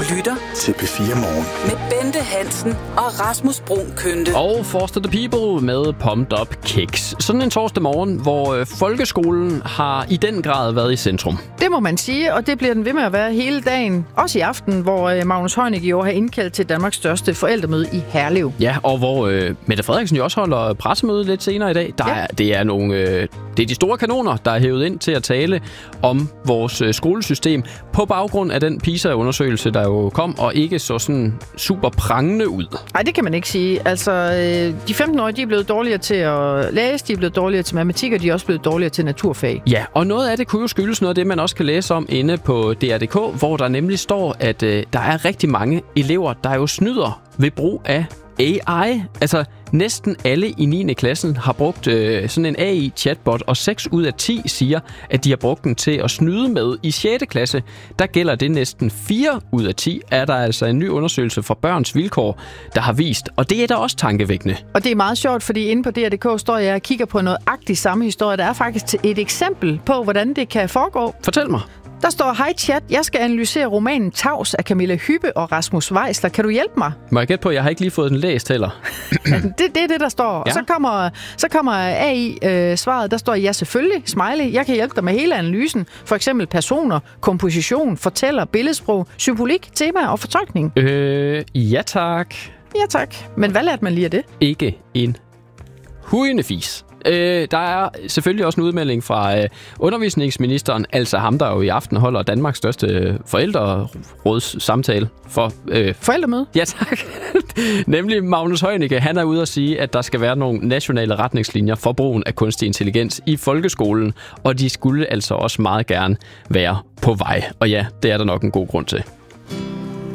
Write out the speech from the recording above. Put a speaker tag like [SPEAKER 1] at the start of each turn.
[SPEAKER 1] lytter
[SPEAKER 2] til P4 Morgen
[SPEAKER 1] med Bente Hansen og Rasmus Bruun Kønte.
[SPEAKER 3] Og Foster the People med Pumped Up Kicks. Sådan en torsdag morgen, hvor folkeskolen har i den grad været i centrum.
[SPEAKER 4] Det må man sige, og det bliver den ved med at være hele dagen. Også i aften, hvor Magnus Heunicke i år har indkaldt til Danmarks største forældremøde i Herlev.
[SPEAKER 3] Ja, og hvor Mette Frederiksen jo også holder pressemøde lidt senere i dag. Det er de store kanoner, der er hævet ind til at tale om vores skolesystem på baggrund af den PISA-undersøgelse, der jo kom, og ikke så sådan super prangende ud.
[SPEAKER 4] Nej, det kan man ikke sige. Altså, de 15-årige, de er blevet dårligere til at læse, de er blevet dårligere til matematik, og de er også blevet dårligere til naturfag.
[SPEAKER 3] Ja, og noget af det kunne jo skyldes noget af det, man også kan læse om inde på DR.dk, hvor der nemlig står, at der er rigtig mange elever, der jo snyder ved brug af AI. Altså, næsten alle i 9. klassen har brugt sådan en AI-chatbot, og 6 ud af 10 siger, at de har brugt den til at snyde med. I 6. klasse, der gælder det næsten 4 ud af 10, er der altså en ny undersøgelse fra Børns Vilkår, der har vist. Og det er da også tankevækkende. Og
[SPEAKER 4] det er meget sjovt, fordi inde på DR.dk står jeg og kigger på noget agtigt samme historie. Der er faktisk et eksempel på, hvordan det kan foregå.
[SPEAKER 3] Fortæl mig.
[SPEAKER 4] Der står, hej chat, jeg skal analysere romanen Tavs af Camilla Hübbe og Rasmus Weisler. Kan du hjælpe mig?
[SPEAKER 3] Må jeg gætte på, jeg har ikke lige fået den læst heller.
[SPEAKER 4] Det er det, der står. Ja. Og så kommer AI-svaret, der står, ja selvfølgelig, smiley, jeg kan hjælpe dig med hele analysen. For eksempel personer, komposition, fortæller, billedsprog, symbolik, tema og fortolkning.
[SPEAKER 3] Ja tak.
[SPEAKER 4] Ja tak. Men hvad lærte man lige af det?
[SPEAKER 3] Ikke en hujendefis. Der er selvfølgelig også en udmelding fra undervisningsministeren, altså ham, der jo i aften holder Danmarks største forældrerådssamtale for...
[SPEAKER 4] Forældremøde?
[SPEAKER 3] Ja, tak. Nemlig Magnus Heunicke. Han er ude at sige, at der skal være nogle nationale retningslinjer for brugen af kunstig intelligens i folkeskolen, og de skulle altså også meget gerne være på vej. Og ja, det er der nok en god grund til.